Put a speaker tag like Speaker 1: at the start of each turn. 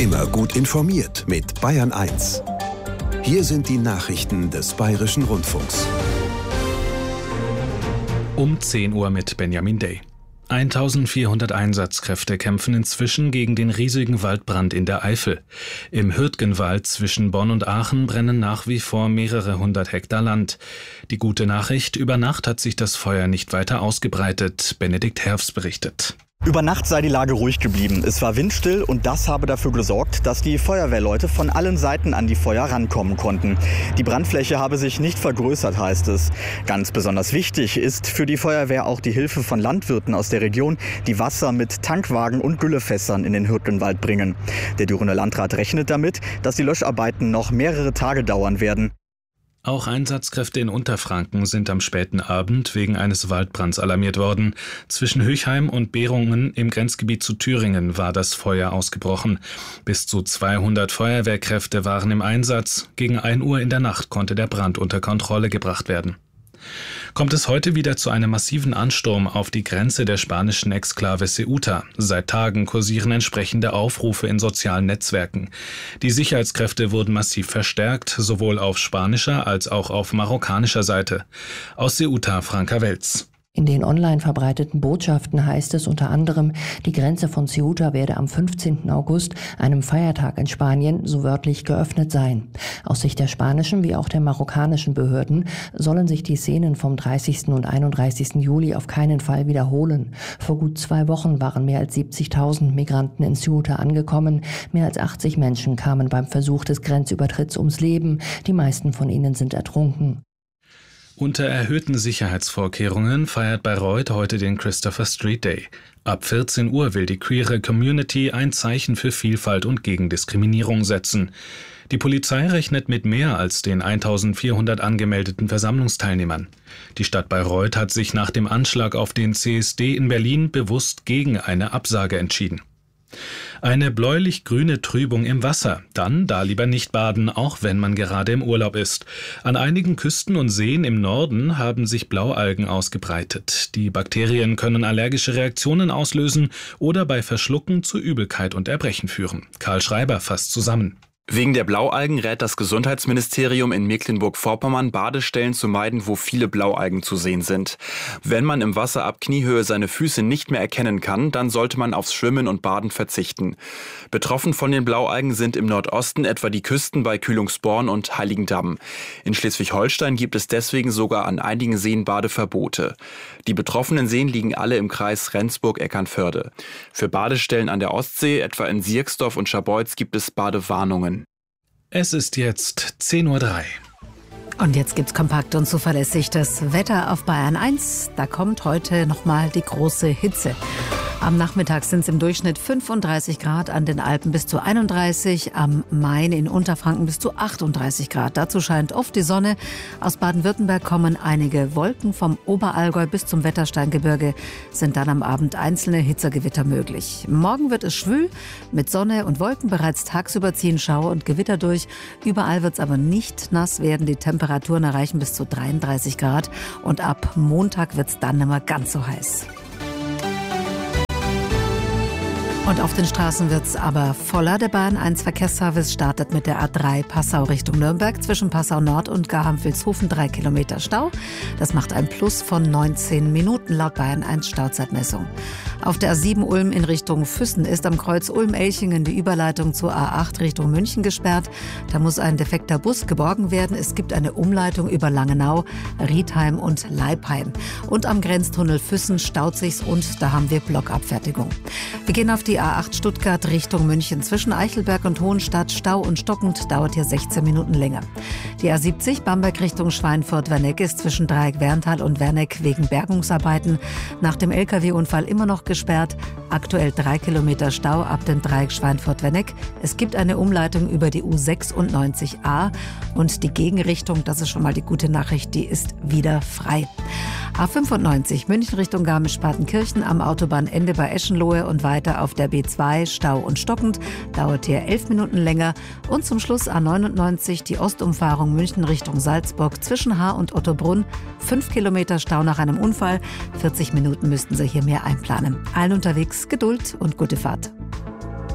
Speaker 1: Immer gut informiert mit Bayern 1. Hier sind die Nachrichten des Bayerischen Rundfunks.
Speaker 2: Um 10 Uhr mit Benjamin Day. 1400 Einsatzkräfte kämpfen inzwischen gegen den riesigen Waldbrand in der Eifel. Im Hürtgenwald zwischen Bonn und Aachen brennen nach wie vor mehrere hundert Hektar Land. Die gute Nachricht: über Nacht hat sich das Feuer nicht weiter ausgebreitet. Benedikt Herfs berichtet.
Speaker 3: Über Nacht sei die Lage ruhig geblieben. Es war windstill und das habe dafür gesorgt, dass die Feuerwehrleute von allen Seiten an die Feuer rankommen konnten. Die Brandfläche habe sich nicht vergrößert, heißt es. Ganz besonders wichtig ist für die Feuerwehr auch die Hilfe von Landwirten aus der Region, die Wasser mit Tankwagen und Güllefässern in den Hürtgenwald bringen. Der Dürener Landrat rechnet damit, dass die Löscharbeiten noch mehrere Tage dauern werden.
Speaker 2: Auch Einsatzkräfte in Unterfranken sind am späten Abend wegen eines Waldbrands alarmiert worden. Zwischen Höchheim und Behrungen im Grenzgebiet zu Thüringen war das Feuer ausgebrochen. Bis zu 200 Feuerwehrkräfte waren im Einsatz. Gegen 1 Uhr in der Nacht konnte der Brand unter Kontrolle gebracht werden. Kommt es heute wieder zu einem massiven Ansturm auf die Grenze der spanischen Exklave Ceuta. Seit Tagen kursieren entsprechende Aufrufe in sozialen Netzwerken. Die Sicherheitskräfte wurden massiv verstärkt, sowohl auf spanischer als auch auf marokkanischer Seite. Aus Ceuta, Franka Welz.
Speaker 4: In den online verbreiteten Botschaften heißt es unter anderem, die Grenze von Ceuta werde am 15. August, einem Feiertag in Spanien, so wörtlich geöffnet sein. Aus Sicht der spanischen wie auch der marokkanischen Behörden sollen sich die Szenen vom 30. und 31. Juli auf keinen Fall wiederholen. Vor gut 2 Wochen waren mehr als 70.000 Migranten in Ceuta angekommen. Mehr als 80 Menschen kamen beim Versuch des Grenzübertritts ums Leben. Die meisten von ihnen sind ertrunken.
Speaker 2: Unter erhöhten Sicherheitsvorkehrungen feiert Bayreuth heute den Christopher Street Day. Ab 14 Uhr will die queere Community ein Zeichen für Vielfalt und gegen Diskriminierung setzen. Die Polizei rechnet mit mehr als den 1400 angemeldeten Versammlungsteilnehmern. Die Stadt Bayreuth hat sich nach dem Anschlag auf den CSD in Berlin bewusst gegen eine Absage entschieden. Eine bläulich-grüne Trübung im Wasser. Dann da lieber nicht baden, auch wenn man gerade im Urlaub ist. An einigen Küsten und Seen im Norden haben sich Blaualgen ausgebreitet. Die Bakterien können allergische Reaktionen auslösen oder bei Verschlucken zu Übelkeit und Erbrechen führen. Karl Schreiber fasst zusammen.
Speaker 5: Wegen der Blaualgen rät das Gesundheitsministerium in Mecklenburg-Vorpommern, Badestellen zu meiden, wo viele Blaualgen zu sehen sind. Wenn man im Wasser ab Kniehöhe seine Füße nicht mehr erkennen kann, dann sollte man aufs Schwimmen und Baden verzichten. Betroffen von den Blaualgen sind im Nordosten etwa die Küsten bei Kühlungsborn und Heiligendamm. In Schleswig-Holstein gibt es deswegen sogar an einigen Seen Badeverbote. Die betroffenen Seen liegen alle im Kreis Rendsburg-Eckernförde. Für Badestellen an der Ostsee, etwa in Sierksdorf und Scharbeutz, gibt es Badewarnungen.
Speaker 2: Es ist jetzt 10:03 Uhr.
Speaker 6: Und jetzt gibt's kompakt und zuverlässig das Wetter auf Bayern 1. Da kommt heute nochmal die große Hitze. Am Nachmittag sind es im Durchschnitt 35 Grad, an den Alpen bis zu 31, am Main in Unterfranken bis zu 38 Grad. Dazu scheint oft die Sonne. Aus Baden-Württemberg kommen einige Wolken. Vom Oberallgäu bis zum Wettersteingebirge sind dann am Abend einzelne Hitzegewitter möglich. Morgen wird es schwül mit Sonne und Wolken. Bereits tagsüber ziehen Schauer und Gewitter durch. Überall wird es aber nicht nass werden. Die Temperaturen erreichen bis zu 33 Grad. Und ab Montag wird es dann nicht mehr ganz so heiß. Und auf den Straßen wird's aber voller. Der Bahn 1 Verkehrsservice startet mit der A3 Passau Richtung Nürnberg. Zwischen Passau Nord und Garhamp-Vilshofen 3 Kilometer Stau. Das macht ein Plus von 19 Minuten laut Bayern 1 Stauzeitmessung. Auf der A7 Ulm in Richtung Füssen ist am Kreuz Ulm-Elchingen die Überleitung zur A8 Richtung München gesperrt. Da muss ein defekter Bus geborgen werden. Es gibt eine Umleitung über Langenau, Riedheim und Leipheim. Und am Grenztunnel Füssen staut sich's und da haben wir Blockabfertigung. Wir gehen auf die A8 Stuttgart Richtung München. Zwischen Eichelberg und Hohenstadt Stau und stockend, dauert hier 16 Minuten länger. Die A70 Bamberg Richtung Schweinfurt-Werneck ist zwischen Dreieck-Werntal und Werneck wegen Bergungsarbeiten nach dem LKW-Unfall immer noch gesperrt. Aktuell 3 Kilometer Stau ab dem Dreieck Schweinfurt-Werneck. Es gibt eine Umleitung über die U96a und die Gegenrichtung, das ist schon mal die gute Nachricht, die ist wieder frei. A95 München Richtung Garmisch-Partenkirchen am Autobahnende bei Eschenlohe und weiter auf der B2 Stau und stockend, dauert hier 11 Minuten länger. Und zum Schluss A99 die Ostumfahrung München Richtung Salzburg zwischen Haar und Ottobrunn. 5 Kilometer Stau nach einem Unfall. 40 Minuten müssten Sie hier mehr einplanen. Allen unterwegs Geduld und gute Fahrt.